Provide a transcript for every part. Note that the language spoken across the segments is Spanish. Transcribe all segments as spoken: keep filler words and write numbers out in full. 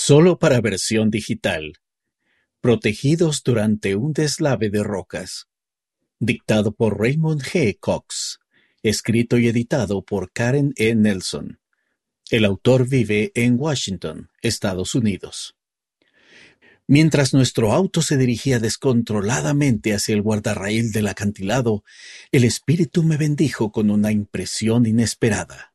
Solo para versión digital. Protegidos durante un deslave de rocas. Dictado por Raymond G. Cox. Escrito y editado por Karen E. Nelson. El autor vive en Washington, Estados Unidos. Mientras nuestro auto se dirigía descontroladamente hacia el guardarraíl del acantilado, el espíritu me bendijo con una impresión inesperada.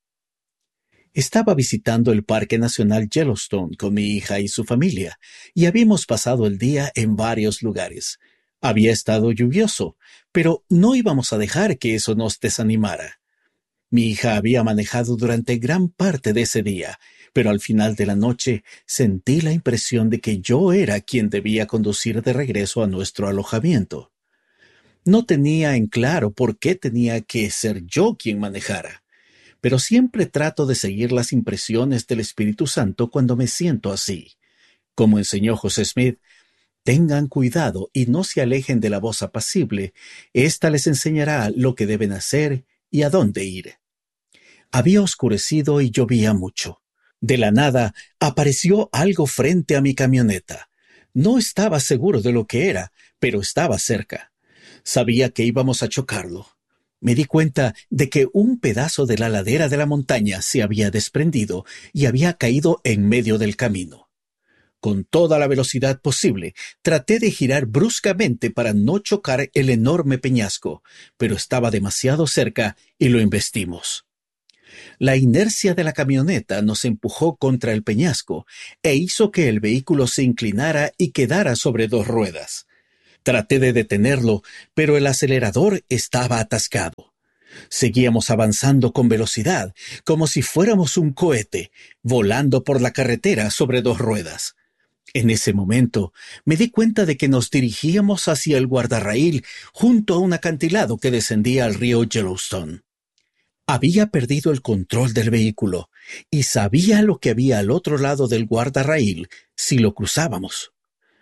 Estaba visitando el Parque Nacional Yellowstone con mi hija y su familia, y habíamos pasado el día en varios lugares. Había estado lluvioso, pero no íbamos a dejar que eso nos desanimara. Mi hija había manejado durante gran parte de ese día, pero al final de la noche sentí la impresión de que yo era quien debía conducir de regreso a nuestro alojamiento. No tenía en claro por qué tenía que ser yo quien manejara, pero siempre trato de seguir las impresiones del Espíritu Santo cuando me siento así. Como enseñó José Smith, tengan cuidado y no se alejen de la voz apacible, ésta les enseñará lo que deben hacer y a dónde ir. Había oscurecido y llovía mucho. De la nada apareció algo frente a mi camioneta. No estaba seguro de lo que era, pero estaba cerca. Sabía que íbamos a chocarlo. Me di cuenta de que un pedazo de la ladera de la montaña se había desprendido y había caído en medio del camino. Con toda la velocidad posible, traté de girar bruscamente para no chocar el enorme peñasco, pero estaba demasiado cerca y lo embestimos. La inercia de la camioneta nos empujó contra el peñasco e hizo que el vehículo se inclinara y quedara sobre dos ruedas. Traté de detenerlo, pero el acelerador estaba atascado. Seguíamos avanzando con velocidad, como si fuéramos un cohete, volando por la carretera sobre dos ruedas. En ese momento, me di cuenta de que nos dirigíamos hacia el guardarraíl junto a un acantilado que descendía al río Yellowstone. Había perdido el control del vehículo y sabía lo que había al otro lado del guardarraíl si lo cruzábamos.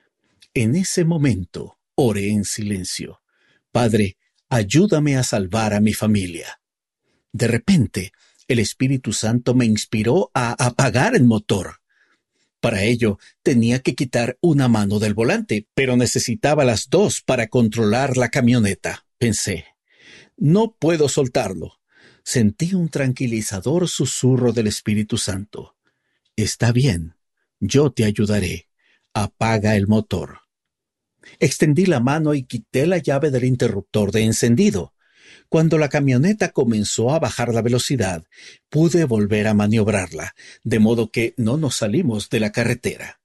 En ese momento, oré en silencio. Padre, ayúdame a salvar a mi familia. De repente, el Espíritu Santo me inspiró a apagar el motor. Para ello, tenía que quitar una mano del volante, pero necesitaba las dos para controlar la camioneta, pensé. No puedo soltarlo. Sentí un tranquilizador susurro del Espíritu Santo. Está bien, yo te ayudaré. Apaga el motor. Extendí la mano y quité la llave del interruptor de encendido. Cuando la camioneta comenzó a bajar la velocidad, pude volver a maniobrarla, de modo que no nos salimos de la carretera.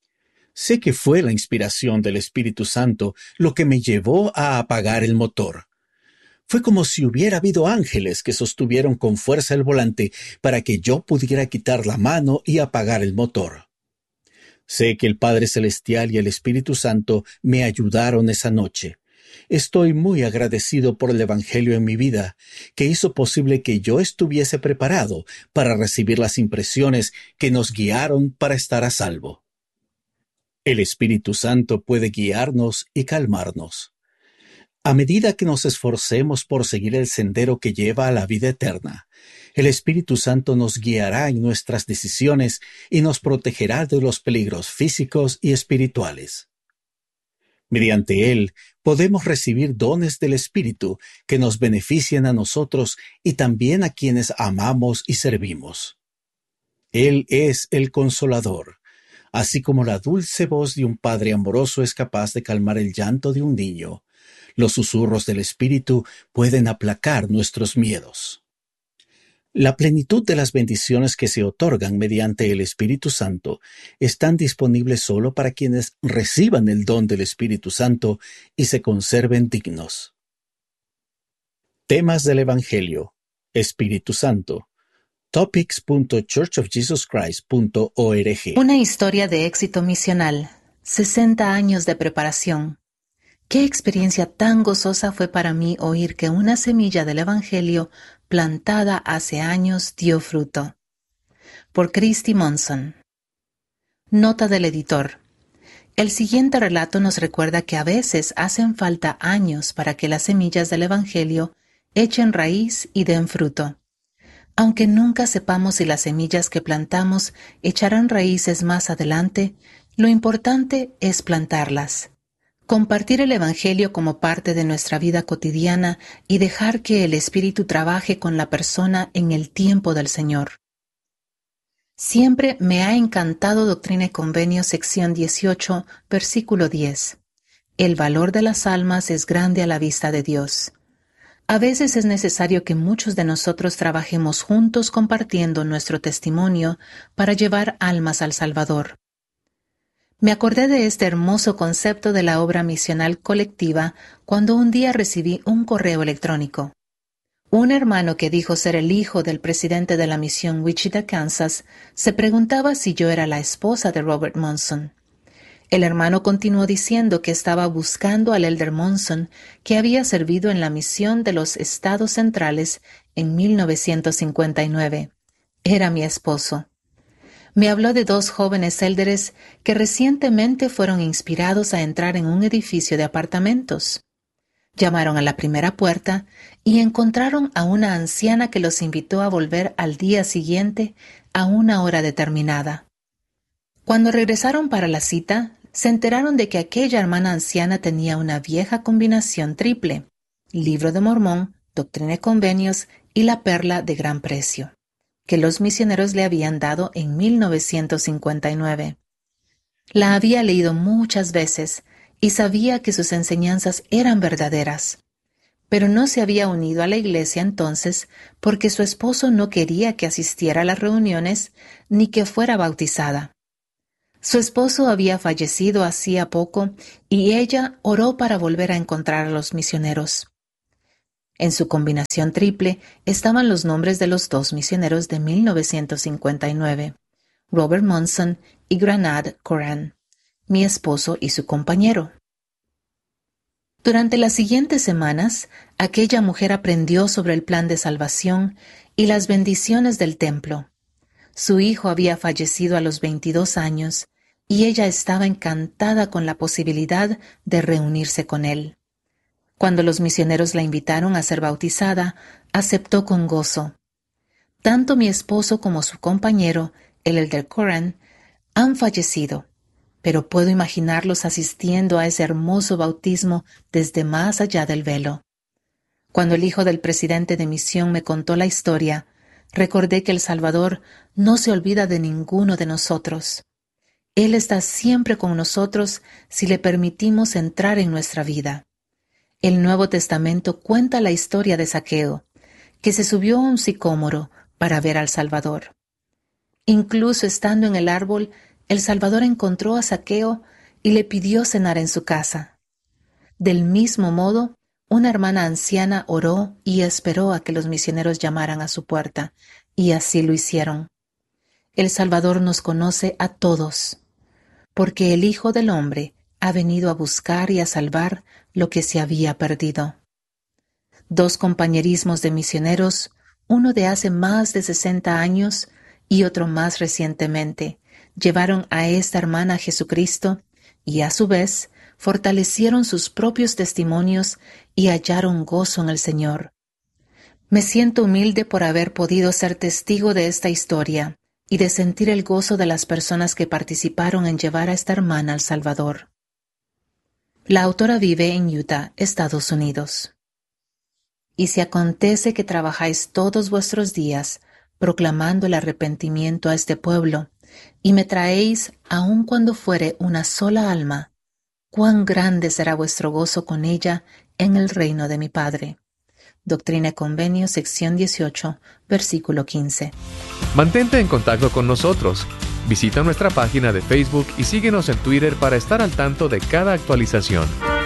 Sé que fue la inspiración del Espíritu Santo lo que me llevó a apagar el motor. Fue como si hubiera habido ángeles que sostuvieron con fuerza el volante para que yo pudiera quitar la mano y apagar el motor. Sé que el Padre Celestial y el Espíritu Santo me ayudaron esa noche. Estoy muy agradecido por el Evangelio en mi vida, que hizo posible que yo estuviese preparado para recibir las impresiones que nos guiaron para estar a salvo. El Espíritu Santo puede guiarnos y calmarnos. A medida que nos esforcemos por seguir el sendero que lleva a la vida eterna, el Espíritu Santo nos guiará en nuestras decisiones y nos protegerá de los peligros físicos y espirituales. Mediante Él podemos recibir dones del Espíritu que nos beneficien a nosotros y también a quienes amamos y servimos. Él es el Consolador, así como la dulce voz de un padre amoroso es capaz de calmar el llanto de un niño. Los susurros del Espíritu pueden aplacar nuestros miedos. La plenitud de las bendiciones que se otorgan mediante el Espíritu Santo están disponibles solo para quienes reciban el don del Espíritu Santo y se conserven dignos. Temas del Evangelio. Espíritu Santo. topics punto church of jesus christ punto org. Una historia de éxito misional. sesenta años de preparación. Qué experiencia tan gozosa fue para mí oír que una semilla del Evangelio plantada hace años dio fruto. Por Christy Monson. Nota del editor. El siguiente relato nos recuerda que a veces hacen falta años para que las semillas del Evangelio echen raíz y den fruto. Aunque nunca sepamos si las semillas que plantamos echarán raíces más adelante, lo importante es plantarlas. Compartir el Evangelio como parte de nuestra vida cotidiana y dejar que el Espíritu trabaje con la persona en el tiempo del Señor. Siempre me ha encantado Doctrina y Convenios, sección dieciocho, versículo diez. El valor de las almas es grande a la vista de Dios. A veces es necesario que muchos de nosotros trabajemos juntos compartiendo nuestro testimonio para llevar almas al Salvador. Me acordé de este hermoso concepto de la obra misional colectiva cuando un día recibí un correo electrónico. Un hermano que dijo ser el hijo del presidente de la misión Wichita, Kansas, se preguntaba si yo era la esposa de Robert Monson. El hermano continuó diciendo que estaba buscando al elder Monson, que había servido en la misión de los Estados Centrales en mil novecientos cincuenta y nueve. Era mi esposo. Me habló de dos jóvenes élderes que recientemente fueron inspirados a entrar en un edificio de apartamentos. Llamaron a la primera puerta y encontraron a una anciana que los invitó a volver al día siguiente a una hora determinada. Cuando regresaron para la cita, se enteraron de que aquella hermana anciana tenía una vieja combinación triple: Libro de Mormón, Doctrina y Convenios y la Perla de Gran Precio, que los misioneros le habían dado en mil novecientos cincuenta y nueve. La había leído muchas veces y sabía que sus enseñanzas eran verdaderas, pero no se había unido a la iglesia entonces porque su esposo no quería que asistiera a las reuniones ni que fuera bautizada. Su esposo había fallecido hacía poco y ella oró para volver a encontrar a los misioneros. En su combinación triple estaban los nombres de los dos misioneros de mil novecientos cincuenta y nueve, Robert Monson y Granad Coran, mi esposo y su compañero. Durante las siguientes semanas, aquella mujer aprendió sobre el plan de salvación y las bendiciones del templo. Su hijo había fallecido a los veintidós años y ella estaba encantada con la posibilidad de reunirse con él. Cuando los misioneros la invitaron a ser bautizada, aceptó con gozo. Tanto mi esposo como su compañero, el elder Coran, han fallecido, pero puedo imaginarlos asistiendo a ese hermoso bautismo desde más allá del velo. Cuando el hijo del presidente de misión me contó la historia, recordé que el Salvador no se olvida de ninguno de nosotros. Él está siempre con nosotros si le permitimos entrar en nuestra vida. El Nuevo Testamento cuenta la historia de Zaqueo, que se subió a un sicómoro para ver al Salvador. Incluso estando en el árbol, el Salvador encontró a Zaqueo y le pidió cenar en su casa. Del mismo modo, una hermana anciana oró y esperó a que los misioneros llamaran a su puerta, y así lo hicieron. El Salvador nos conoce a todos, porque el Hijo del Hombre ha venido a buscar y a salvar lo que se había perdido. Dos compañerismos de misioneros, uno de hace más de sesenta años y otro más recientemente, llevaron a esta hermana a Jesucristo y a su vez fortalecieron sus propios testimonios y hallaron gozo en el Señor. Me siento humilde por haber podido ser testigo de esta historia y de sentir el gozo de las personas que participaron en llevar a esta hermana al Salvador. La autora vive en Utah, Estados Unidos. Y si acontece que trabajáis todos vuestros días proclamando el arrepentimiento a este pueblo, y me traéis aun cuando fuere una sola alma, cuán grande será vuestro gozo con ella en el reino de mi Padre. Doctrina y Convenios, sección dieciocho, versículo quince. Mantente en contacto con nosotros. Visita nuestra página de Facebook y síguenos en Twitter para estar al tanto de cada actualización.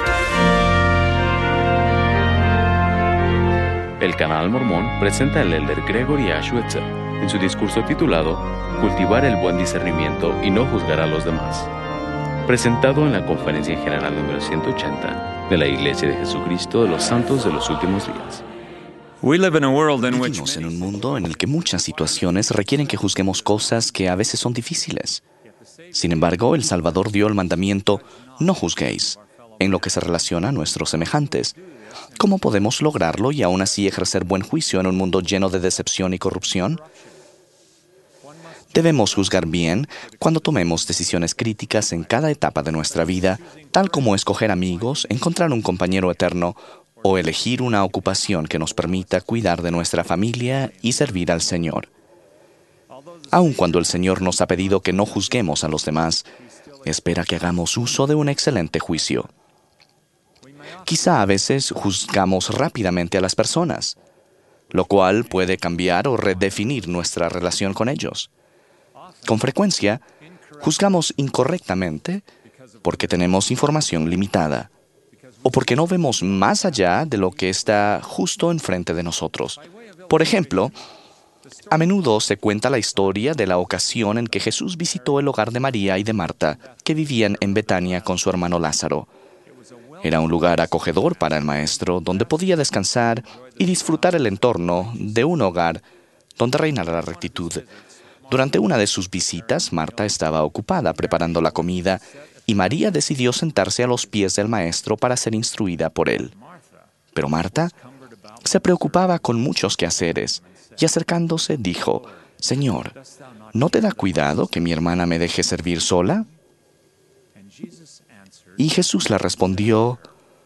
El Canal Mormón presenta al elder Gregory A. Schweitzer en su discurso titulado Cultivar el buen discernimiento y no juzgar a los demás, presentado en la Conferencia General número ciento ochenta de la Iglesia de Jesucristo de los Santos de los Últimos Días. Vivimos en un mundo en el que muchas situaciones requieren que juzguemos cosas que a veces son difíciles. Sin embargo, el Salvador dio el mandamiento, no juzguéis, en lo que se relaciona a nuestros semejantes, ¿cómo podemos lograrlo y aún así ejercer buen juicio en un mundo lleno de decepción y corrupción? Debemos juzgar bien cuando tomemos decisiones críticas en cada etapa de nuestra vida, tal como escoger amigos, encontrar un compañero eterno o elegir una ocupación que nos permita cuidar de nuestra familia y servir al Señor. Aun cuando el Señor nos ha pedido que no juzguemos a los demás, espera que hagamos uso de un excelente juicio. Quizá a veces juzgamos rápidamente a las personas, lo cual puede cambiar o redefinir nuestra relación con ellos. Con frecuencia, juzgamos incorrectamente porque tenemos información limitada o porque no vemos más allá de lo que está justo enfrente de nosotros. Por ejemplo, a menudo se cuenta la historia de la ocasión en que Jesús visitó el hogar de María y de Marta, que vivían en Betania con su hermano Lázaro. Era un lugar acogedor para el Maestro, donde podía descansar y disfrutar el entorno de un hogar donde reinara la rectitud. Durante una de sus visitas, Marta estaba ocupada preparando la comida y María decidió sentarse a los pies del Maestro para ser instruida por él. Pero Marta se preocupaba con muchos quehaceres y acercándose dijo: «Señor, ¿no te da cuidado que mi hermana me deje servir sola?» Y Jesús le respondió: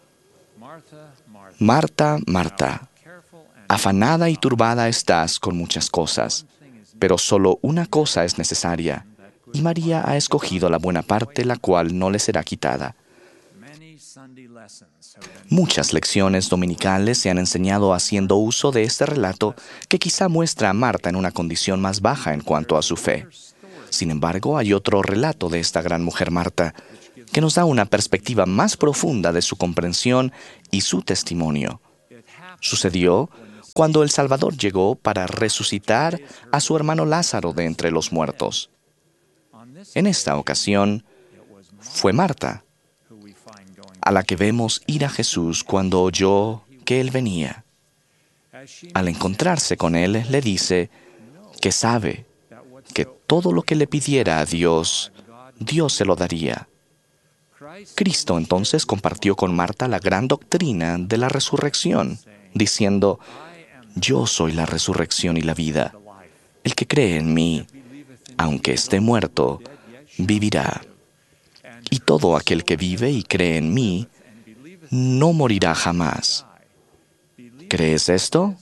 «Marta, Marta, afanada y turbada estás con muchas cosas, pero solo una cosa es necesaria, y María ha escogido la buena parte, la cual no le será quitada». Muchas lecciones dominicales se han enseñado haciendo uso de este relato que quizá muestra a Marta en una condición más baja en cuanto a su fe. Sin embargo, hay otro relato de esta gran mujer Marta que nos da una perspectiva más profunda de su comprensión y su testimonio. Sucedió cuando el Salvador llegó para resucitar a su hermano Lázaro de entre los muertos. En esta ocasión, fue Marta a la que vemos ir a Jesús cuando oyó que Él venía. Al encontrarse con Él, le dice que sabe que todo lo que le pidiera a Dios, Dios se lo daría. Cristo entonces compartió con Marta la gran doctrina de la resurrección, diciendo: «Yo soy la resurrección y la vida. El que cree en mí, aunque esté muerto, vivirá. Y todo aquel que vive y cree en mí, no morirá jamás». ¿Crees esto?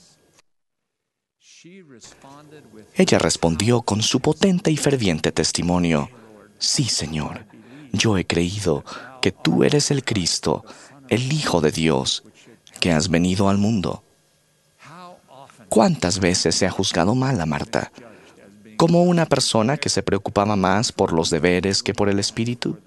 Ella respondió con su potente y ferviente testimonio: «Sí, Señor, yo he creído que tú eres el Cristo, el Hijo de Dios, que has venido al mundo». ¿Cuántas veces se ha juzgado mal a Marta? ¿Como una persona que se preocupaba más por los deberes que por el espíritu?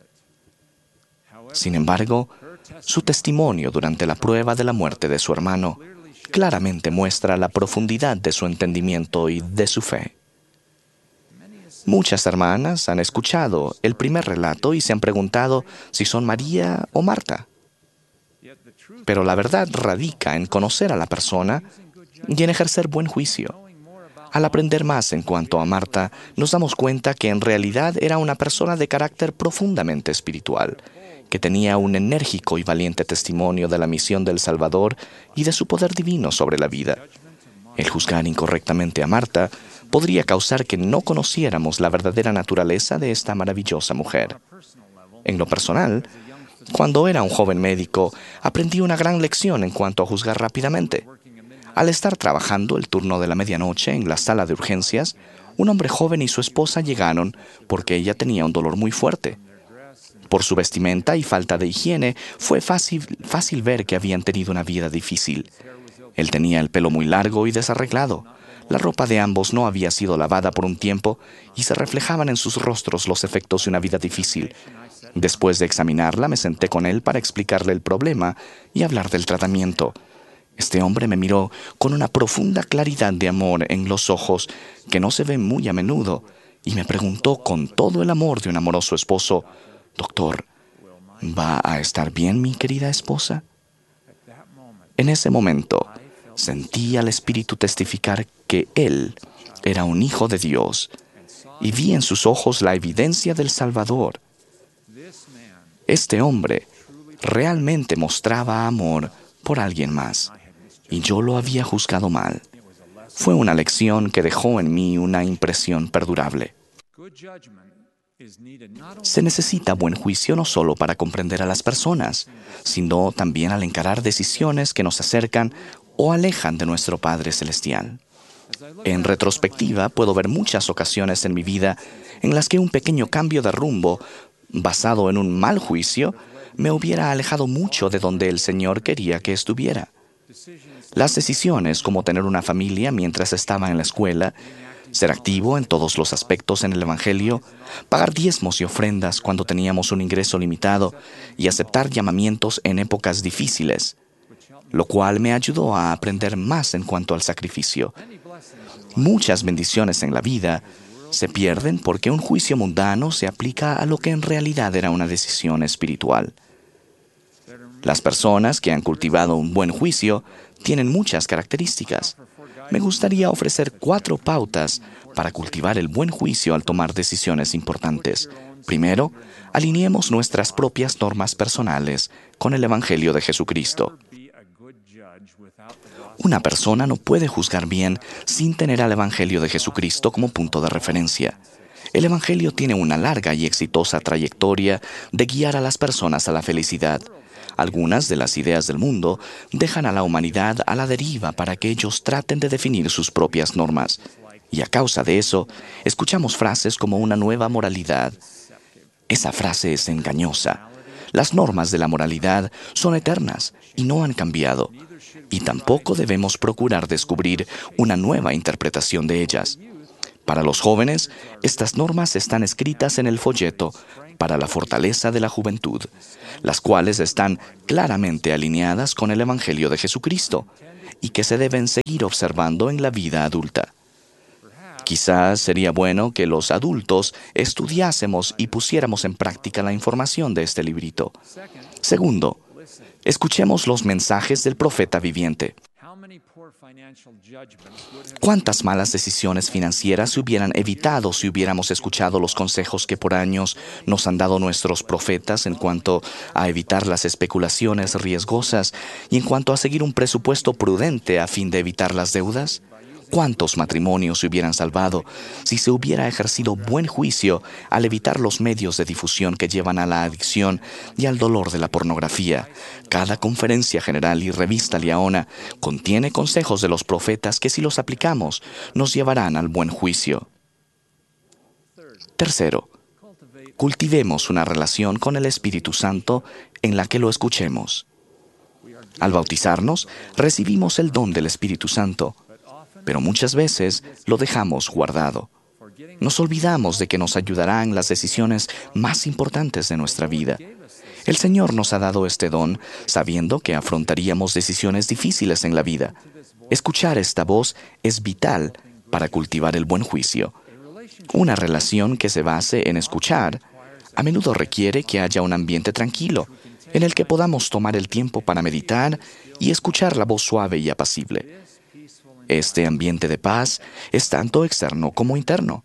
Sin embargo, su testimonio durante la prueba de la muerte de su hermano claramente muestra la profundidad de su entendimiento y de su fe. Muchas hermanas han escuchado el primer relato y se han preguntado si son María o Marta. Pero la verdad radica en conocer a la persona y en ejercer buen juicio. Al aprender más en cuanto a Marta, nos damos cuenta que en realidad era una persona de carácter profundamente espiritual, que tenía un enérgico y valiente testimonio de la misión del Salvador y de su poder divino sobre la vida. El juzgar incorrectamente a Marta podría causar que no conociéramos la verdadera naturaleza de esta maravillosa mujer. En lo personal, cuando era un joven médico, aprendí una gran lección en cuanto a juzgar rápidamente. Al estar trabajando el turno de la medianoche en la sala de urgencias, un hombre joven y su esposa llegaron porque ella tenía un dolor muy fuerte. Por su vestimenta y falta de higiene, fue fácil, fácil ver que habían tenido una vida difícil. Él tenía el pelo muy largo y desarreglado. La ropa de ambos no había sido lavada por un tiempo y se reflejaban en sus rostros los efectos de una vida difícil. Después de examinarla, me senté con él para explicarle el problema y hablar del tratamiento. Este hombre me miró con una profunda claridad de amor en los ojos que no se ve muy a menudo y me preguntó con todo el amor de un amoroso esposo: «Doctor, ¿va a estar bien mi querida esposa?». En ese momento, sentí al Espíritu testificar que él era un hijo de Dios y vi en sus ojos la evidencia del Salvador. Este hombre realmente mostraba amor por alguien más, y yo lo había juzgado mal. Fue una lección que dejó en mí una impresión perdurable. Se necesita buen juicio no solo para comprender a las personas, sino también al encarar decisiones que nos acercan o alejan de nuestro Padre Celestial. En retrospectiva, puedo ver muchas ocasiones en mi vida en las que un pequeño cambio de rumbo, basado en un mal juicio, me hubiera alejado mucho de donde el Señor quería que estuviera. Las decisiones como tener una familia mientras estaba en la escuela, ser activo en todos los aspectos en el Evangelio, pagar diezmos y ofrendas cuando teníamos un ingreso limitado y aceptar llamamientos en épocas difíciles, lo cual me ayudó a aprender más en cuanto al sacrificio. Muchas bendiciones en la vida se pierden porque un juicio mundano se aplica a lo que en realidad era una decisión espiritual. Las personas que han cultivado un buen juicio tienen muchas características. Me gustaría ofrecer cuatro pautas para cultivar el buen juicio al tomar decisiones importantes. Primero, alineemos nuestras propias normas personales con el Evangelio de Jesucristo. Una persona no puede juzgar bien sin tener al Evangelio de Jesucristo como punto de referencia. El Evangelio tiene una larga y exitosa trayectoria de guiar a las personas a la felicidad. Algunas de las ideas del mundo dejan a la humanidad a la deriva para que ellos traten de definir sus propias normas. Y a causa de eso, escuchamos frases como una nueva moralidad. Esa frase es engañosa. Las normas de la moralidad son eternas y no han cambiado. Y tampoco debemos procurar descubrir una nueva interpretación de ellas. Para los jóvenes, estas normas están escritas en el folleto para la fortaleza de la juventud, las cuales están claramente alineadas con el Evangelio de Jesucristo y que se deben seguir observando en la vida adulta. Quizás sería bueno que los adultos estudiásemos y pusiéramos en práctica la información de este librito. Segundo, escuchemos los mensajes del profeta viviente. ¿Cuántas malas decisiones financieras se hubieran evitado si hubiéramos escuchado los consejos que por años nos han dado nuestros profetas en cuanto a evitar las especulaciones riesgosas y en cuanto a seguir un presupuesto prudente a fin de evitar las deudas? ¿Cuántos matrimonios se hubieran salvado si se hubiera ejercido buen juicio al evitar los medios de difusión que llevan a la adicción y al dolor de la pornografía? Cada conferencia general y revista Liaona contiene consejos de los profetas que, si los aplicamos, nos llevarán al buen juicio. Tercero, cultivemos una relación con el Espíritu Santo en la que lo escuchemos. Al bautizarnos, recibimos el don del Espíritu Santo, pero muchas veces lo dejamos guardado. Nos olvidamos de que nos ayudará en las decisiones más importantes de nuestra vida. El Señor nos ha dado este don sabiendo que afrontaríamos decisiones difíciles en la vida. Escuchar esta voz es vital para cultivar el buen juicio. Una relación que se base en escuchar a menudo requiere que haya un ambiente tranquilo, en el que podamos tomar el tiempo para meditar y escuchar la voz suave y apacible. Este ambiente de paz es tanto externo como interno.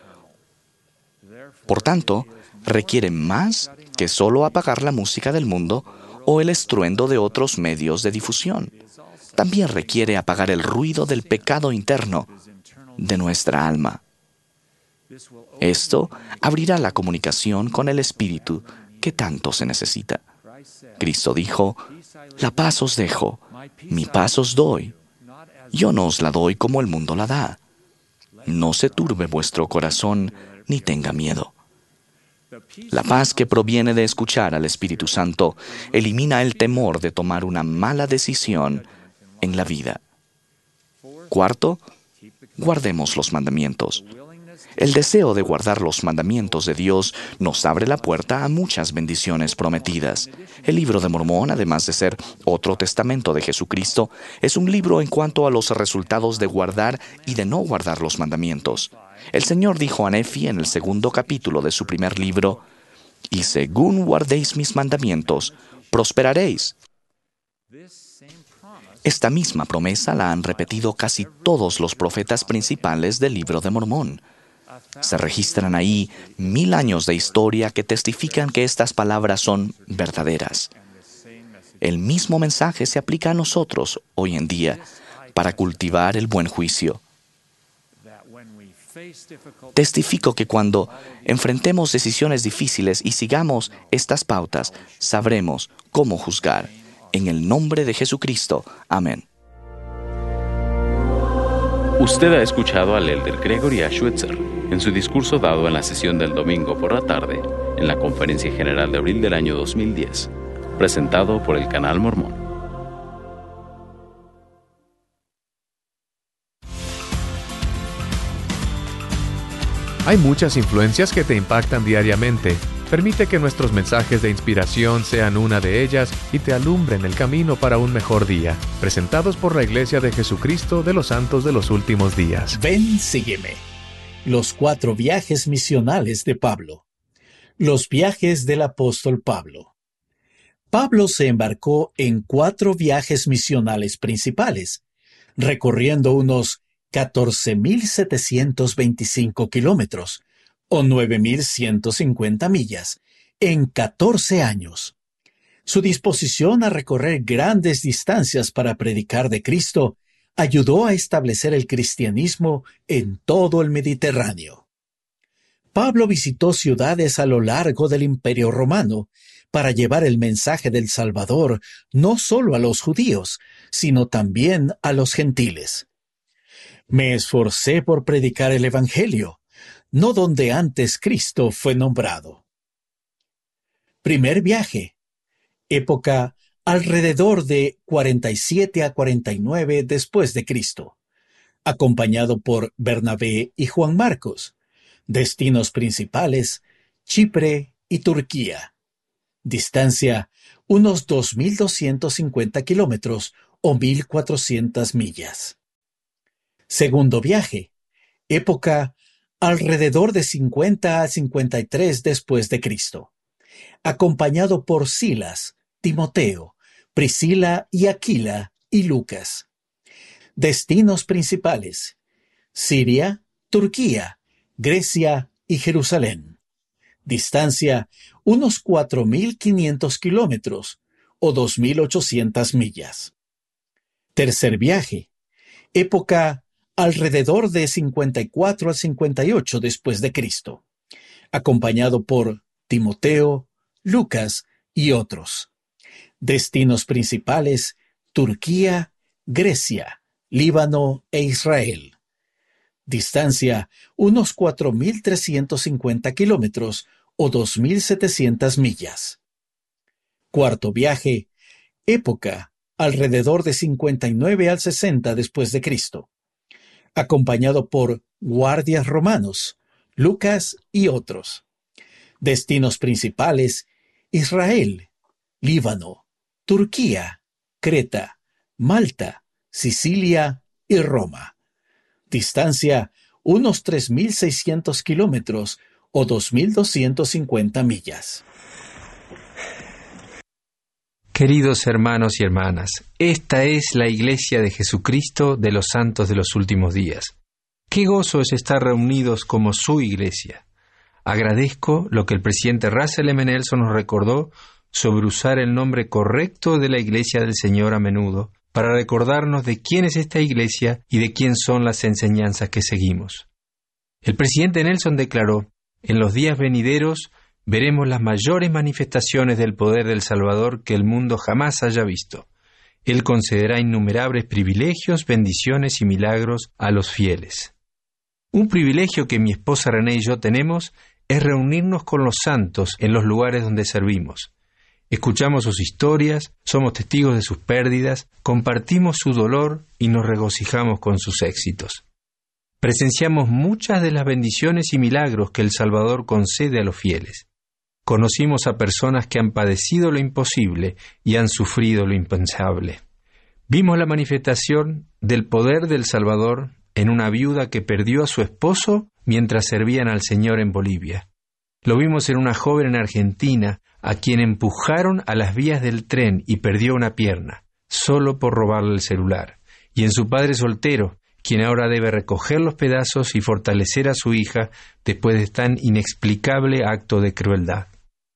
Por tanto, requiere más que solo apagar la música del mundo o el estruendo de otros medios de difusión. También requiere apagar el ruido del pecado interno de nuestra alma. Esto abrirá la comunicación con el Espíritu que tanto se necesita. Cristo dijo: «La paz os dejo, mi paz os doy. Yo no os la doy como el mundo la da. No se turbe vuestro corazón, ni tenga miedo». La paz que proviene de escuchar al Espíritu Santo elimina el temor de tomar una mala decisión en la vida. Cuarto, guardemos los mandamientos. El deseo de guardar los mandamientos de Dios nos abre la puerta a muchas bendiciones prometidas. El Libro de Mormón, además de ser otro testamento de Jesucristo, es un libro en cuanto a los resultados de guardar y de no guardar los mandamientos. El Señor dijo a Nefi en el segundo capítulo de su primer libro: «Y según guardéis mis mandamientos, prosperaréis». Esta misma promesa la han repetido casi todos los profetas principales del Libro de Mormón. Se registran ahí mil años de historia que testifican que estas palabras son verdaderas. el mismo mensaje se aplica a nosotros hoy en día para cultivar el buen juicio. Testifico que cuando enfrentemos decisiones difíciles y sigamos estas pautas, sabremos cómo juzgar. En el nombre de Jesucristo. Amén. Usted ha escuchado al elder Gregory A. Schweitzer en su discurso dado en la sesión del domingo por la tarde en la Conferencia General de abril del año dos mil diez, presentado por el Canal Mormón. Hay muchas influencias que te impactan diariamente. Permite que nuestros mensajes de inspiración sean una de ellas y te alumbren el camino para un mejor día. Presentados por la Iglesia de Jesucristo de los Santos de los Últimos Días. Ven, sígueme. Los cuatro viajes misionales de Pablo. Los viajes del apóstol Pablo. Pablo se embarcó en cuatro viajes misionales principales, recorriendo unos catorce mil setecientos veinticinco kilómetros, o nueve mil ciento cincuenta millas, en catorce años. Su disposición a recorrer grandes distancias para predicar de Cristo ayudó a establecer el cristianismo en todo el Mediterráneo. Pablo visitó ciudades a lo largo del Imperio Romano para llevar el mensaje del Salvador no solo a los judíos, sino también a los gentiles. Me esforcé por predicar el Evangelio, no donde antes Cristo fue nombrado. Primer viaje. Época alrededor de cuarenta y siete a cuarenta y nueve después de Cristo. Acompañado por Bernabé y Juan Marcos. Destinos principales: Chipre y Turquía. Distancia: unos dos mil doscientos cincuenta kilómetros o mil cuatrocientas millas. Segundo viaje. Época alrededor de cincuenta a cincuenta y tres después de Cristo. Acompañado por Silas, Timoteo, Priscila y Aquila y Lucas. Destinos principales: Siria, Turquía, Grecia y Jerusalén. Distancia: unos cuatro mil quinientos kilómetros o dos mil ochocientas millas. Tercer viaje. Época alrededor de cincuenta y cuatro a cincuenta y ocho después de Cristo. Acompañado por Timoteo, Lucas y otros. Destinos principales: Turquía, Grecia, Líbano e Israel. Distancia: unos cuatro mil trescientos cincuenta kilómetros o dos mil setecientas millas. Cuarto viaje. Época alrededor de cincuenta y nueve al sesenta después de Cristo. Acompañado por guardias romanos, Lucas y otros. Destinos principales: Israel, Líbano, Turquía, Creta, Malta, Sicilia y Roma. Distancia: unos tres mil seiscientos kilómetros o dos mil doscientas cincuenta millas. Queridos hermanos y hermanas, esta es la Iglesia de Jesucristo de los Santos de los Últimos Días. Qué gozo es estar reunidos como su Iglesia. Agradezco lo que el presidente Russell M. Nelson nos recordó sobre usar el nombre correcto de la Iglesia del Señor a menudo para recordarnos de quién es esta Iglesia y de quién son las enseñanzas que seguimos. El presidente Nelson declaró: en los días venideros veremos las mayores manifestaciones del poder del Salvador que el mundo jamás haya visto. Él concederá innumerables privilegios, bendiciones y milagros a los fieles. Un privilegio que mi esposa René y yo tenemos es reunirnos con los santos en los lugares donde servimos. Escuchamos sus historias, somos testigos de sus pérdidas, compartimos su dolor y nos regocijamos con sus éxitos. Presenciamos muchas de las bendiciones y milagros que el Salvador concede a los fieles. Conocimos a personas que han padecido lo imposible y han sufrido lo impensable. Vimos la manifestación del poder del Salvador en una viuda que perdió a su esposo mientras servían al Señor en Bolivia. Lo vimos en una joven en Argentina a quien empujaron a las vías del tren y perdió una pierna, solo por robarle el celular. Y en su padre soltero, quien ahora debe recoger los pedazos y fortalecer a su hija después de tan inexplicable acto de crueldad.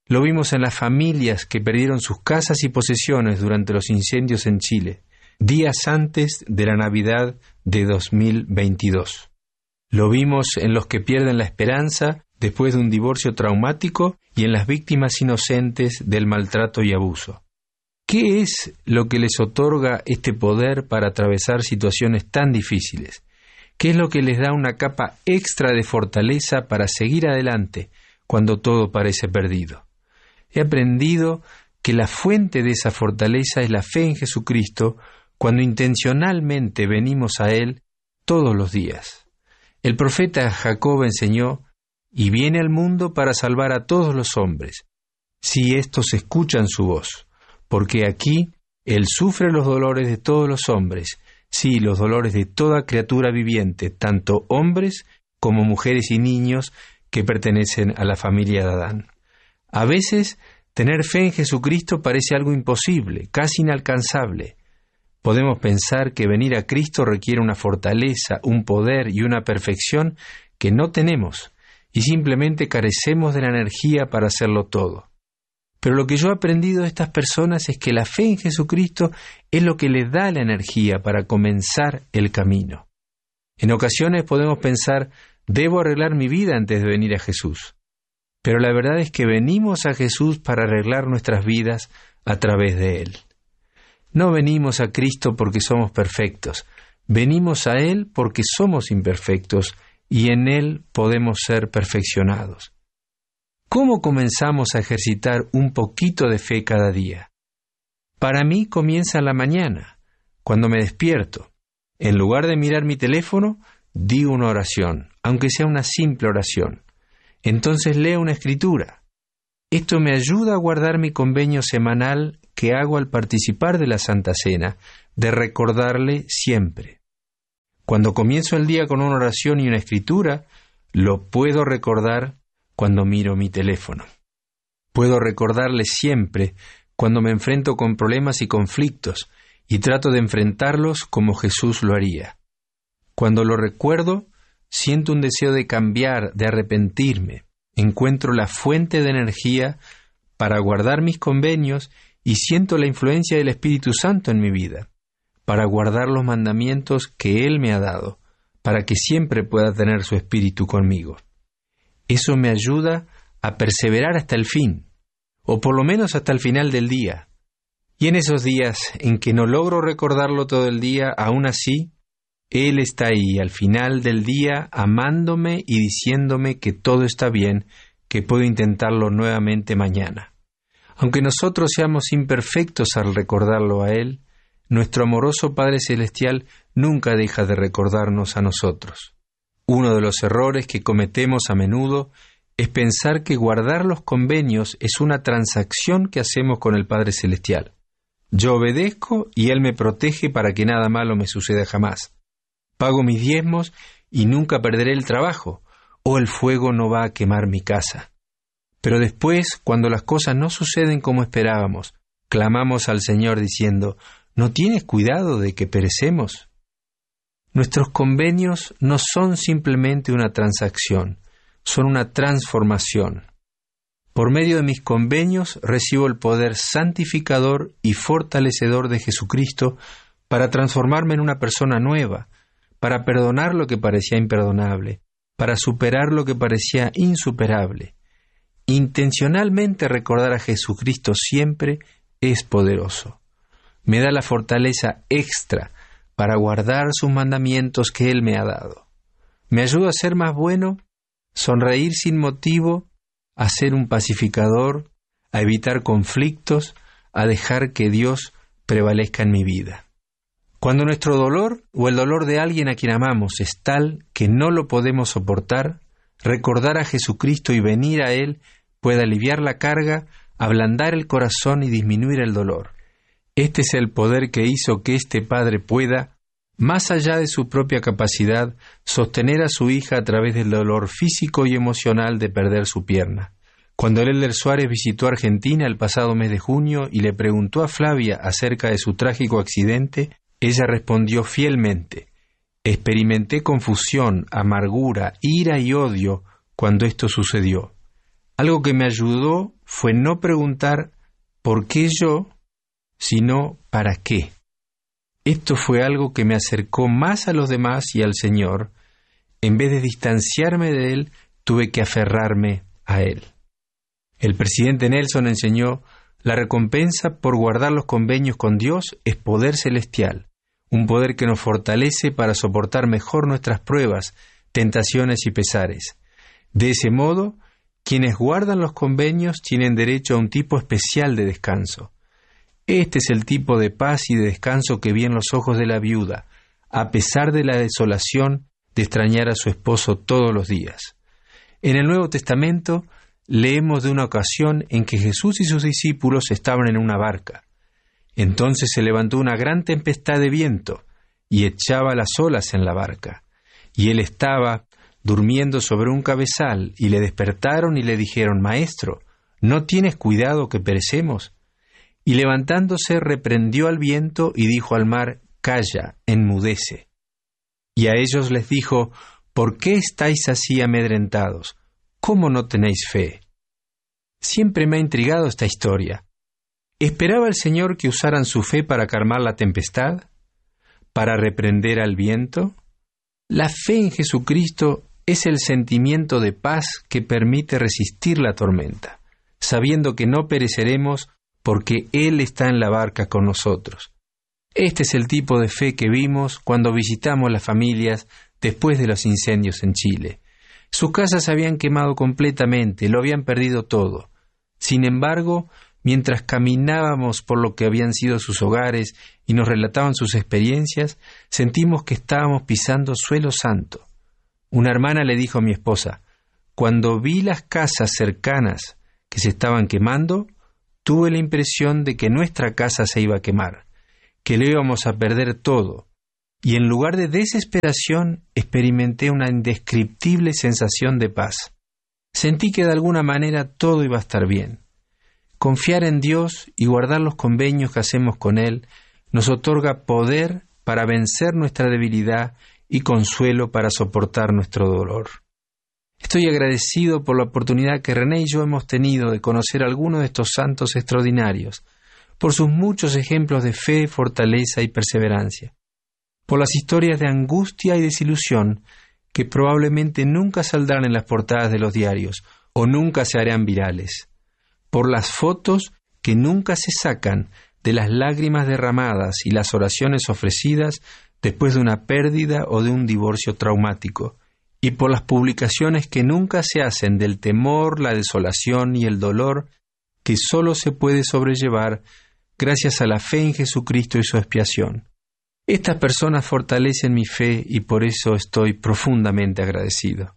Lo vimos en las familias que perdieron sus casas y posesiones durante los incendios en Chile, días antes de la Navidad de dos mil veintidós. Lo vimos en los que pierden la esperanza después de un divorcio traumático y en las víctimas inocentes del maltrato y abuso. ¿Qué es lo que les otorga este poder para atravesar situaciones tan difíciles? ¿Qué es lo que les da una capa extra de fortaleza para seguir adelante cuando todo parece perdido? He aprendido que la fuente de esa fortaleza es la fe en Jesucristo cuando intencionalmente venimos a Él todos los días. El profeta Jacob enseñó: y viene al mundo para salvar a todos los hombres, si éstos escuchan su voz, porque aquí Él sufre los dolores de todos los hombres, sí, los dolores de toda criatura viviente, tanto hombres como mujeres y niños que pertenecen a la familia de Adán. A veces, tener fe en Jesucristo parece algo imposible, casi inalcanzable. Podemos pensar que venir a Cristo requiere una fortaleza, un poder y una perfección que no tenemos, y simplemente carecemos de la energía para hacerlo todo. Pero lo que yo he aprendido de estas personas es que la fe en Jesucristo es lo que les da la energía para comenzar el camino. En ocasiones podemos pensar: debo arreglar mi vida antes de venir a Jesús. Pero la verdad es que venimos a Jesús para arreglar nuestras vidas a través de Él. No venimos a Cristo porque somos perfectos, venimos a Él porque somos imperfectos y en Él podemos ser perfeccionados. ¿Cómo comenzamos a ejercitar un poquito de fe cada día? Para mí comienza en la mañana, cuando me despierto. En lugar de mirar mi teléfono, digo una oración, aunque sea una simple oración. Entonces leo una escritura. Esto me ayuda a guardar mi convenio semanal que hago al participar de la Santa Cena, de recordarle siempre. Cuando comienzo el día con una oración y una escritura, lo puedo recordar cuando miro mi teléfono. Puedo recordarle siempre cuando me enfrento con problemas y conflictos y trato de enfrentarlos como Jesús lo haría. Cuando lo recuerdo, siento un deseo de cambiar, de arrepentirme. Encuentro la fuente de energía para guardar mis convenios y siento la influencia del Espíritu Santo en mi vida, para guardar los mandamientos que Él me ha dado, para que siempre pueda tener su Espíritu conmigo. Eso me ayuda a perseverar hasta el fin, o por lo menos hasta el final del día. Y en esos días en que no logro recordarlo todo el día, aún así, Él está ahí al final del día amándome y diciéndome que todo está bien, que puedo intentarlo nuevamente mañana. Aunque nosotros seamos imperfectos al recordarlo a Él, nuestro amoroso Padre Celestial nunca deja de recordarnos a nosotros. Uno de los errores que cometemos a menudo es pensar que guardar los convenios es una transacción que hacemos con el Padre Celestial. Yo obedezco y Él me protege para que nada malo me suceda jamás. Pago mis diezmos y nunca perderé el trabajo, o el fuego no va a quemar mi casa. Pero después, cuando las cosas no suceden como esperábamos, clamamos al Señor diciendo: ¿no tienes cuidado de que perecemos? Nuestros convenios no son simplemente una transacción, son una transformación. Por medio de mis convenios recibo el poder santificador y fortalecedor de Jesucristo para transformarme en una persona nueva, para perdonar lo que parecía imperdonable, para superar lo que parecía insuperable. Intencionalmente recordar a Jesucristo siempre es poderoso. Me da la fortaleza extra para guardar sus mandamientos que Él me ha dado. Me ayuda a ser más bueno, sonreír sin motivo, a ser un pacificador, a evitar conflictos, a dejar que Dios prevalezca en mi vida. Cuando nuestro dolor o el dolor de alguien a quien amamos es tal que no lo podemos soportar, recordar a Jesucristo y venir a Él puede aliviar la carga, ablandar el corazón y disminuir el dolor. Este es el poder que hizo que este padre pueda, más allá de su propia capacidad, sostener a su hija a través del dolor físico y emocional de perder su pierna. Cuando el Elder Suárez visitó Argentina el pasado mes de junio y le preguntó a Flavia acerca de su trágico accidente, ella respondió fielmente: experimenté confusión, amargura, ira y odio cuando esto sucedió. Algo que me ayudó fue no preguntar ¿por qué yo?, sino ¿para qué? Esto fue algo que me acercó más a los demás y al Señor. En vez de distanciarme de Él, tuve que aferrarme a Él. El presidente Nelson enseñó: la recompensa por guardar los convenios con Dios es poder celestial, un poder que nos fortalece para soportar mejor nuestras pruebas, tentaciones y pesares. De ese modo, quienes guardan los convenios tienen derecho a un tipo especial de descanso. Este es el tipo de paz y de descanso que vi en los ojos de la viuda, a pesar de la desolación de extrañar a su esposo todos los días. En el Nuevo Testamento leemos de una ocasión en que Jesús y sus discípulos estaban en una barca. Entonces se levantó una gran tempestad de viento y echaba las olas en la barca. Y él estaba durmiendo sobre un cabezal, y le despertaron y le dijeron: Maestro, ¿no tienes cuidado que perecemos? Y levantándose reprendió al viento y dijo al mar: Calla, enmudece. Y a ellos les dijo: ¿Por qué estáis así amedrentados? ¿Cómo no tenéis fe? Siempre me ha intrigado esta historia. ¿Esperaba el Señor que usaran su fe para calmar la tempestad? ¿Para reprender al viento? La fe en Jesucristo es el sentimiento de paz que permite resistir la tormenta, sabiendo que no pereceremos porque Él está en la barca con nosotros. Este es el tipo de fe que vimos cuando visitamos las familias después de los incendios en Chile. Sus casas se habían quemado completamente, lo habían perdido todo. Sin embargo, mientras caminábamos por lo que habían sido sus hogares y nos relataban sus experiencias, sentimos que estábamos pisando suelo santo. Una hermana le dijo a mi esposa: cuando vi las casas cercanas que se estaban quemando, tuve la impresión de que nuestra casa se iba a quemar, que lo íbamos a perder todo, y en lugar de desesperación experimenté una indescriptible sensación de paz. Sentí que de alguna manera todo iba a estar bien. Confiar en Dios y guardar los convenios que hacemos con Él nos otorga poder para vencer nuestra debilidad y consuelo para soportar nuestro dolor. Estoy agradecido por la oportunidad que René y yo hemos tenido de conocer a algunos de estos santos extraordinarios, por sus muchos ejemplos de fe, fortaleza y perseverancia, por las historias de angustia y desilusión que probablemente nunca saldrán en las portadas de los diarios o nunca se harán virales, por las fotos que nunca se sacan de las lágrimas derramadas y las oraciones ofrecidas después de una pérdida o de un divorcio traumático, y por las publicaciones que nunca se hacen del temor, la desolación y el dolor que solo se puede sobrellevar gracias a la fe en Jesucristo y su expiación. Estas personas fortalecen mi fe y por eso estoy profundamente agradecido.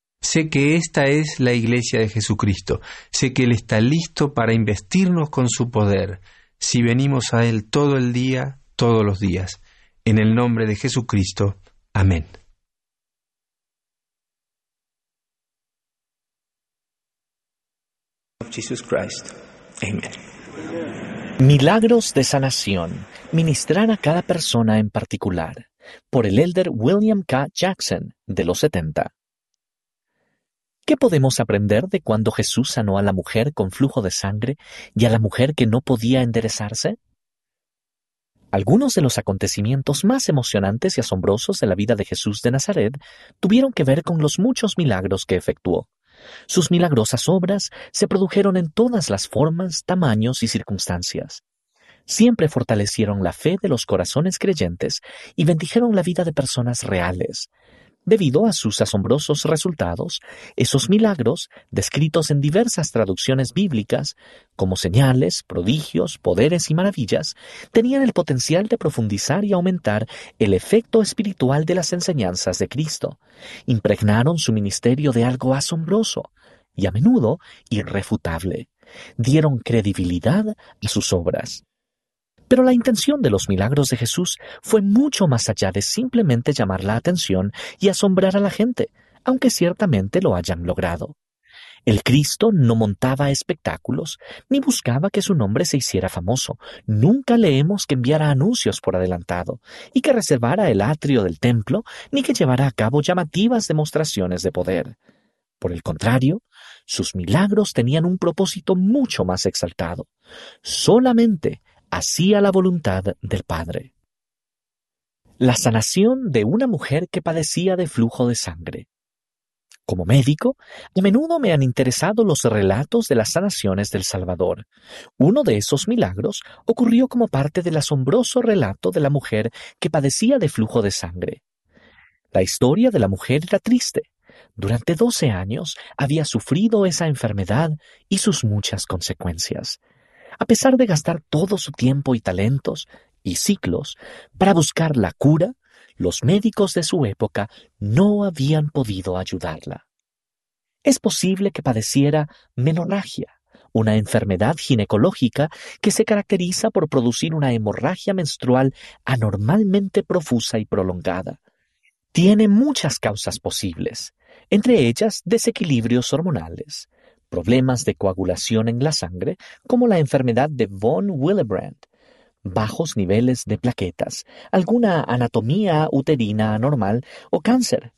Sé que esta es la Iglesia de Jesucristo. Sé que Él está listo para investirnos con su poder si venimos a Él todo el día, todos los días. En el nombre de Jesucristo. Amén. Jesus Christ. Amen. Milagros de sanación. Ministrar a cada persona en particular. Por el elder William K. Jackson, de los setenta. ¿Qué podemos aprender de cuando Jesús sanó a la mujer con flujo de sangre y a la mujer que no podía enderezarse? Algunos de los acontecimientos más emocionantes y asombrosos de la vida de Jesús de Nazaret tuvieron que ver con los muchos milagros que efectuó. Sus milagrosas obras se produjeron en todas las formas, tamaños y circunstancias. Siempre fortalecieron la fe de los corazones creyentes y bendijeron la vida de personas reales. Debido a sus asombrosos resultados, esos milagros, descritos en diversas traducciones bíblicas, como señales, prodigios, poderes y maravillas, tenían el potencial de profundizar y aumentar el efecto espiritual de las enseñanzas de Cristo. Impregnaron su ministerio de algo asombroso y a menudo irrefutable. Dieron credibilidad a sus obras. Pero la intención de los milagros de Jesús fue mucho más allá de simplemente llamar la atención y asombrar a la gente, aunque ciertamente lo hayan logrado. El Cristo no montaba espectáculos, ni buscaba que su nombre se hiciera famoso. Nunca leemos que enviara anuncios por adelantado, y que reservara el atrio del templo, ni que llevara a cabo llamativas demostraciones de poder. Por el contrario, Sus milagros tenían un propósito mucho más exaltado. Solamente hacía la voluntad del Padre. La sanación de una mujer que padecía de flujo de sangre. Como médico, a menudo me han interesado los relatos de las sanaciones del Salvador. Uno de esos milagros ocurrió como parte del asombroso relato de la mujer que padecía de flujo de sangre. La historia de la mujer era triste. Durante doce años había sufrido esa enfermedad y sus muchas consecuencias. A pesar de gastar todo su tiempo y talentos y ciclos para buscar la cura, los médicos de su época no habían podido ayudarla. Es posible que padeciera menorragia, una enfermedad ginecológica que se caracteriza por producir una hemorragia menstrual anormalmente profusa y prolongada. Tiene muchas causas posibles, entre ellas desequilibrios hormonales, problemas de coagulación en la sangre, como la enfermedad de von Willebrand, bajos niveles de plaquetas, alguna anatomía uterina anormal o cáncer.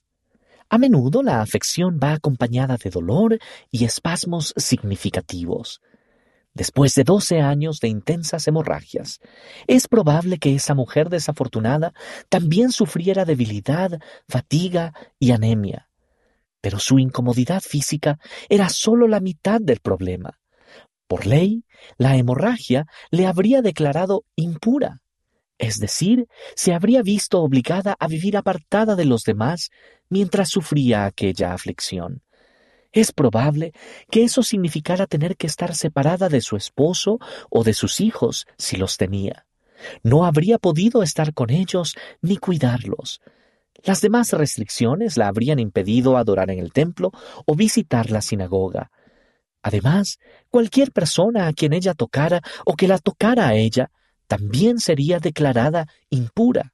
A menudo la afección va acompañada de dolor y espasmos significativos. Después de doce años de intensas hemorragias, es probable que esa mujer desafortunada también sufriera debilidad, fatiga y anemia. Pero su incomodidad física era solo la mitad del problema. Por ley, la hemorragia le habría declarado impura, es decir, se habría visto obligada a vivir apartada de los demás mientras sufría aquella aflicción. Es probable que eso significara tener que estar separada de su esposo o de sus hijos si los tenía. No habría podido estar con ellos ni cuidarlos. Las demás restricciones la habrían impedido adorar en el templo o visitar la sinagoga. Además, cualquier persona a quien ella tocara o que la tocara a ella también sería declarada impura.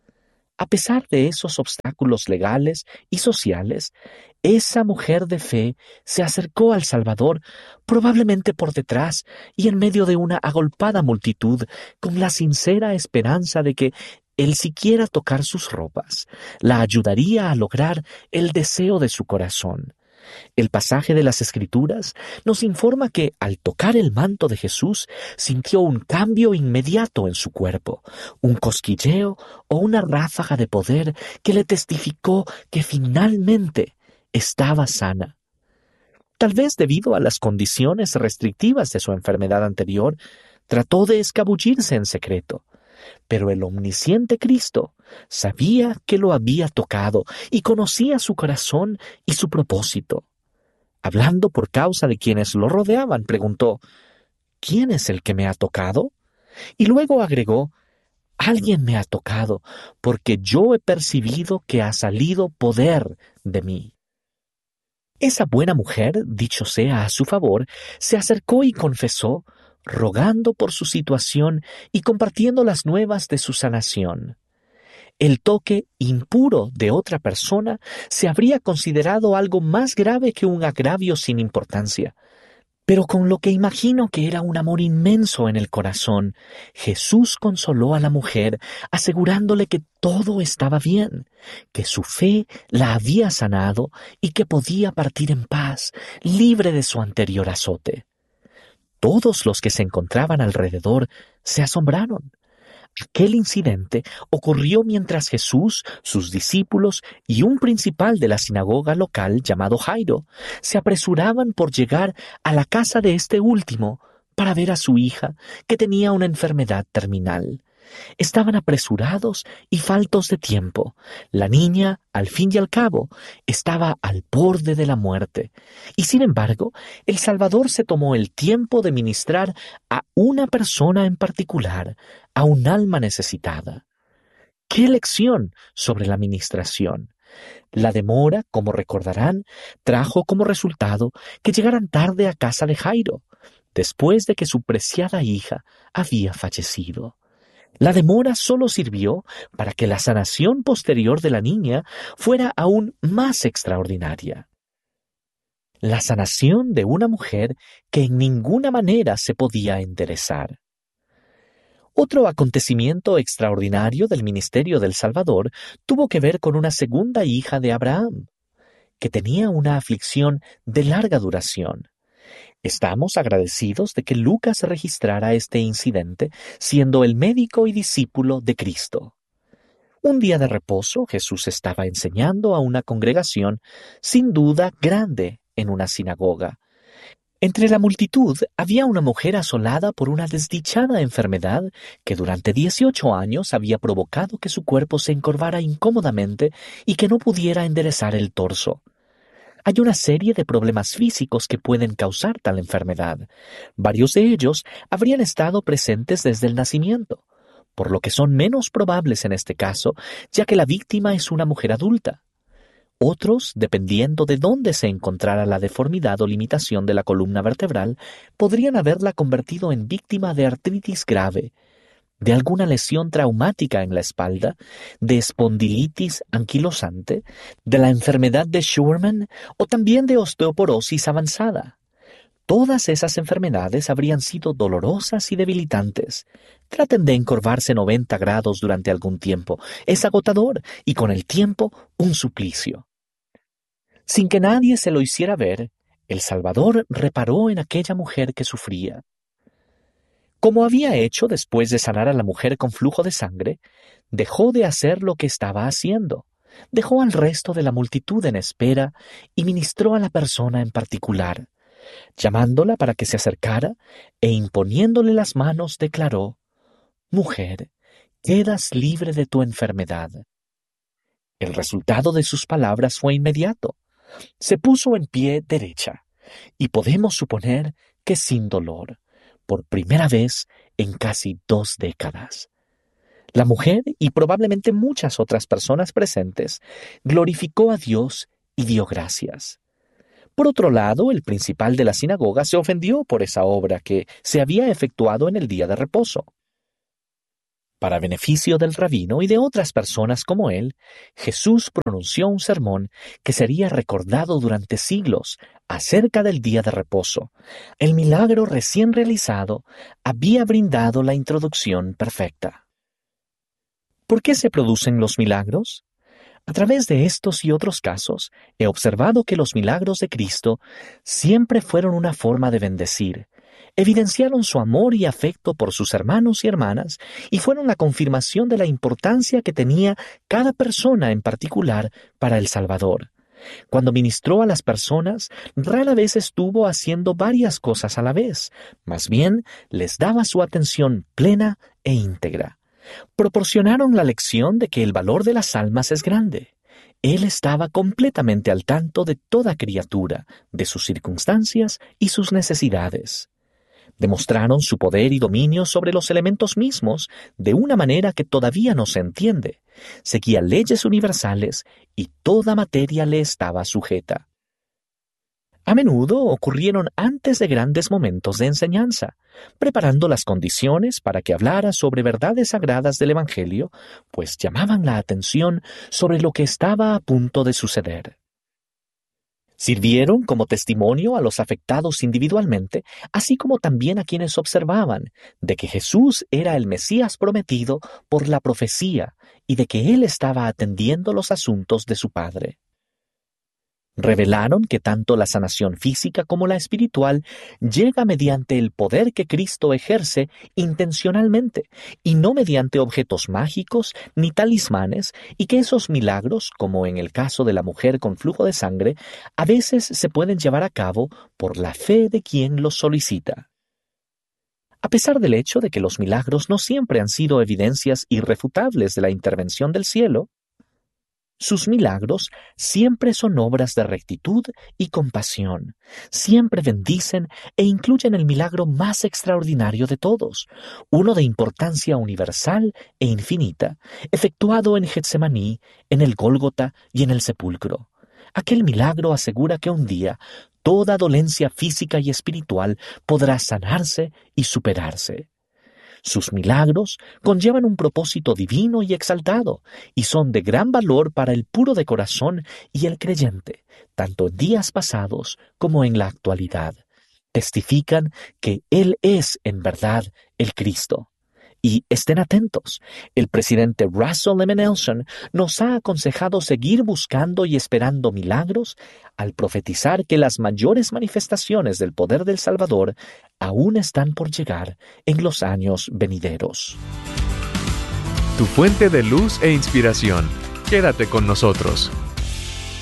A pesar de esos obstáculos legales y sociales, esa mujer de fe se acercó al Salvador probablemente por detrás y en medio de una agolpada multitud con la sincera esperanza de que el siquiera tocar sus ropas la ayudaría a lograr el deseo de su corazón. El pasaje de las Escrituras nos informa que, al tocar el manto de Jesús, sintió un cambio inmediato en su cuerpo, un cosquilleo o una ráfaga de poder que le testificó que finalmente estaba sana. Tal vez debido a las condiciones restrictivas de su enfermedad anterior, trató de escabullirse en secreto. Pero el omnisciente Cristo sabía que lo había tocado y conocía su corazón y su propósito. Hablando por causa de quienes lo rodeaban, preguntó, ¿quién es el que me ha tocado? Y luego agregó, alguien me ha tocado, porque yo he percibido que ha salido poder de mí. Esa buena mujer, dicho sea a su favor, se acercó y confesó, rogando por su situación y compartiendo las nuevas de su sanación. El toque impuro de otra persona se habría considerado algo más grave que un agravio sin importancia. Pero con lo que imagino que era un amor inmenso en el corazón, Jesús consoló a la mujer, asegurándole que todo estaba bien, que su fe la había sanado y que podía partir en paz, libre de su anterior azote. Todos los que se encontraban alrededor se asombraron. Aquel incidente ocurrió mientras Jesús, sus discípulos y un principal de la sinagoga local llamado Jairo se apresuraban por llegar a la casa de este último para ver a su hija, que tenía una enfermedad terminal. Estaban apresurados y faltos de tiempo. La niña, al fin y al cabo, estaba al borde de la muerte. Y sin embargo, el Salvador se tomó el tiempo de ministrar a una persona en particular, a un alma necesitada. ¡Qué lección sobre la ministración! La demora, como recordarán, trajo como resultado que llegaran tarde a casa de Jairo, después de que su preciada hija había fallecido. La demora solo sirvió para que la sanación posterior de la niña fuera aún más extraordinaria. La sanación de una mujer que en ninguna manera se podía enderezar. Otro acontecimiento extraordinario del ministerio del Salvador tuvo que ver con una segunda hija de Abraham. que tenía una aflicción de larga duración. Estamos agradecidos de que Lucas registrara este incidente siendo el médico y discípulo de Cristo. Un día de reposo, Jesús estaba enseñando a una congregación, sin duda grande, en una sinagoga. Entre la multitud había una mujer asolada por una desdichada enfermedad que durante dieciocho años había provocado que su cuerpo se encorvara incómodamente y que no pudiera enderezar el torso. Hay una serie de problemas físicos que pueden causar tal enfermedad. Varios de ellos habrían estado presentes desde el nacimiento, por lo que son menos probables en este caso, ya que la víctima es una mujer adulta. Otros, dependiendo de dónde se encontrara la deformidad o limitación de la columna vertebral, podrían haberla convertido en víctima de artritis grave, de alguna lesión traumática en la espalda, de espondilitis anquilosante, de la enfermedad de Scheuermann o también de osteoporosis avanzada. Todas esas enfermedades habrían sido dolorosas y debilitantes. Traten de encorvarse noventa grados durante algún tiempo. Es agotador y con el tiempo un suplicio. Sin que nadie se lo hiciera ver, el Salvador reparó en aquella mujer que sufría. Como había hecho después de sanar a la mujer con flujo de sangre, dejó de hacer lo que estaba haciendo. Dejó al resto de la multitud en espera y ministró a la persona en particular. Llamándola para que se acercara e imponiéndole las manos declaró: «Mujer, quedas libre de tu enfermedad». El resultado de sus palabras fue inmediato. Se puso en pie derecha, y podemos suponer que sin dolor, por primera vez en casi dos décadas. La mujer, y probablemente muchas otras personas presentes, glorificó a Dios y dio gracias. Por otro lado, el principal de la sinagoga se ofendió por esa obra que se había efectuado en el día de reposo. Para beneficio del rabino y de otras personas como él, Jesús pronunció un sermón que sería recordado durante siglos acerca del día de reposo. El milagro recién realizado había brindado la introducción perfecta. ¿Por qué se producen los milagros? A través de estos y otros casos, he observado que los milagros de Cristo siempre fueron una forma de bendecir. Evidenciaron su amor y afecto por sus hermanos y hermanas y fueron la confirmación de la importancia que tenía cada persona en particular para el Salvador. Cuando ministró a las personas, rara vez estuvo haciendo varias cosas a la vez, más bien les daba su atención plena e íntegra. Proporcionaron la lección de que el valor de las almas es grande. Él estaba completamente al tanto de toda criatura, de sus circunstancias y sus necesidades. Demostraron su poder y dominio sobre los elementos mismos de una manera que todavía no se entiende. Seguía leyes universales y toda materia le estaba sujeta. A menudo ocurrieron antes de grandes momentos de enseñanza, preparando las condiciones para que hablara sobre verdades sagradas del Evangelio, pues llamaban la atención sobre lo que estaba a punto de suceder. Sirvieron como testimonio a los afectados individualmente, así como también a quienes observaban de que Jesús era el Mesías prometido por la profecía y de que Él estaba atendiendo los asuntos de su Padre. Revelaron que tanto la sanación física como la espiritual llega mediante el poder que Cristo ejerce intencionalmente y no mediante objetos mágicos ni talismanes, y que esos milagros, como en el caso de la mujer con flujo de sangre, a veces se pueden llevar a cabo por la fe de quien los solicita. A pesar del hecho de que los milagros no siempre han sido evidencias irrefutables de la intervención del cielo, sus milagros siempre son obras de rectitud y compasión, siempre bendicen e incluyen el milagro más extraordinario de todos, uno de importancia universal e infinita, efectuado en Getsemaní, en el Gólgota y en el sepulcro. Aquel milagro asegura que un día toda dolencia física y espiritual podrá sanarse y superarse. Sus milagros conllevan un propósito divino y exaltado, y son de gran valor para el puro de corazón y el creyente, tanto en días pasados como en la actualidad. Testifican que Él es, en verdad, el Cristo. Y estén atentos, el presidente Russell M. Nelson nos ha aconsejado seguir buscando y esperando milagros al profetizar que las mayores manifestaciones del poder del Salvador aún están por llegar en los años venideros. Tu fuente de luz e inspiración. Quédate con nosotros.